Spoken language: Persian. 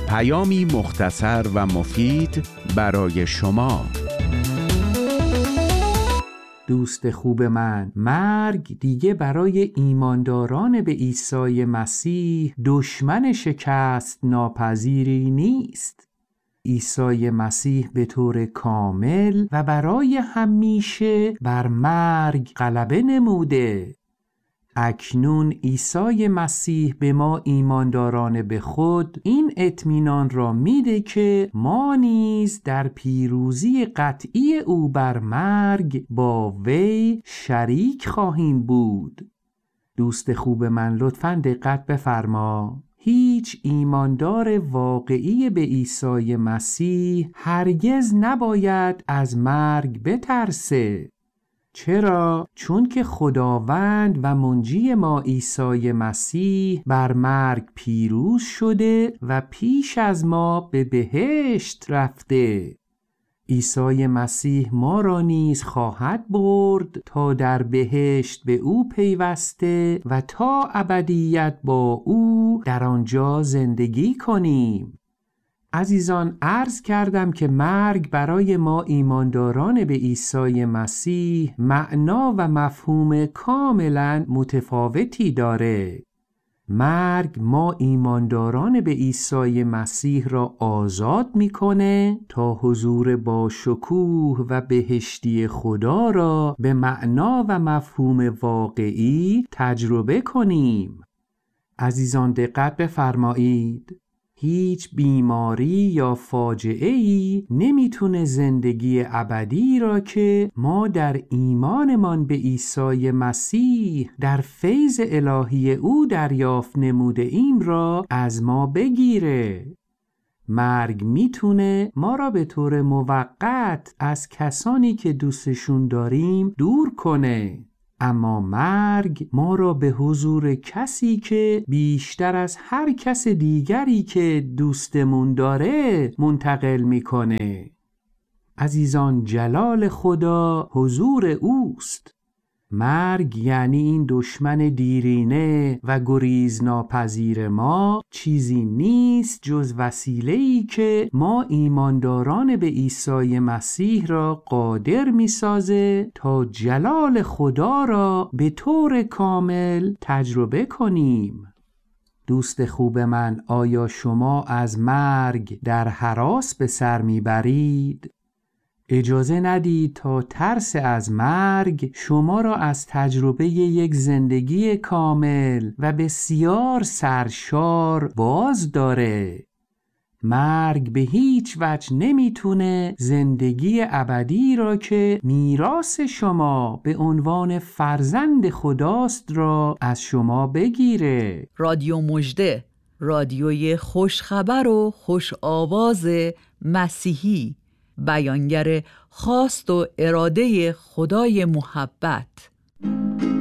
پیامی مختصر و مفید برای شما. دوست خوب من، مرگ دیگه برای ایمانداران به عیسی مسیح دشمن شکست ناپذیری نیست. عیسی مسیح به طور کامل و برای همیشه بر مرگ غلبه نموده. اکنون عیسی مسیح به ما ایمانداران به خود این اطمینان را میده که ما نیز در پیروزی قطعی او بر مرگ با وی شریک خواهیم بود. دوست خوب من، لطفاً دقت بفرما. هیچ ایماندار واقعی به عیسی مسیح هرگز نباید از مرگ بترسه. چرا؟ چون که خداوند و منجی ما عیسی مسیح بر مرگ پیروز شده و پیش از ما به بهشت رفته. عیسی مسیح ما را نیز خواهد برد تا در بهشت به او پیوسته و تا ابدیت با او در آنجا زندگی کنیم. عزیزان، عرض کردم که مرگ برای ما ایمانداران به عیسی مسیح معنا و مفهوم کاملا متفاوتی داره. مرگ ما ایمانداران به عیسی مسیح را آزاد میکنه تا حضور با شکوه و بهشتی خدا را به معنا و مفهوم واقعی تجربه کنیم. عزیزان، دقت بفرمایید. هیچ بیماری یا فاجعه‌ای نمیتونه زندگی ابدی را که ما در ایمانمان به عیسی مسیح در فیض الهی او دریافت نموده ایم را از ما بگیره. مرگ میتونه ما را به طور موقت از کسانی که دوستشون داریم دور کنه، اما مرگ ما را به حضور کسی که بیشتر از هر کس دیگری که دوستمون داره منتقل میکنه. عزیزان، جلال خدا حضور اوست. مرگ یعنی این دشمن دیرینه و گریزناپذیر ما چیزی نیست جز وسیله‌ای که ما ایمانداران به عیسی مسیح را قادر می‌سازه تا جلال خدا را به طور کامل تجربه کنیم. دوست خوب من، آیا شما از مرگ در هراس به سر میبرید؟ اجازه ندید تا ترس از مرگ شما را از تجربه یک زندگی کامل و بسیار سرشار باز داره. مرگ به هیچ وجه نمیتونه زندگی ابدی را که میراث شما به عنوان فرزند خداست را از شما بگیره. رادیو مژده، رادیوی خوشخبر و خوش آواز مسیحی، بیانگر خواست و اراده خدای محبت.